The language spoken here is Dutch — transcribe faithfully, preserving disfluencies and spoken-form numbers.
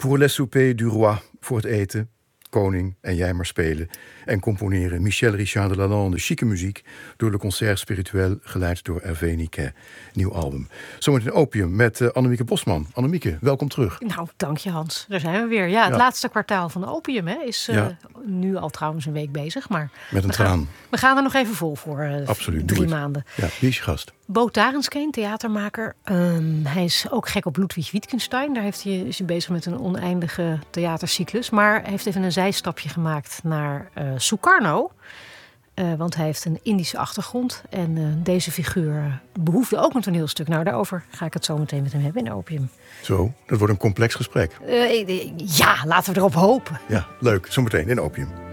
Pour le souper du roi, voor het eten, koning en jij maar spelen en componeren. Michel Richard de Lalande, chique muziek door Le Concert Spirituel, geleid door Hervé Niquet. Nieuw album. Zometeen Opium met uh, Annemieke Bosman. Annemieke, welkom terug. Nou, dank je Hans. Daar zijn we weer. Ja, het ja. laatste kwartaal van Opium hè, is uh, ja. nu al trouwens een week bezig. Maar met een we traan. Gaan, we gaan er nog even vol voor uh, Absoluut, drie maanden. Ja, wie is je gast? Bo Tarenskeen, theatermaker. Um, hij is ook gek op Ludwig Wittgenstein. Daar heeft hij, is hij bezig met een oneindige theatercyclus. Maar hij heeft even een zijstapje gemaakt naar uh, Sukarno. Uh, want hij heeft een Indische achtergrond. En uh, deze figuur behoefde ook een toneelstuk. Nou, daarover ga ik het zo meteen met hem hebben in Opium. Zo, dat wordt een complex gesprek. Uh, ja, laten we erop hopen. Ja, leuk. Zometeen in Opium.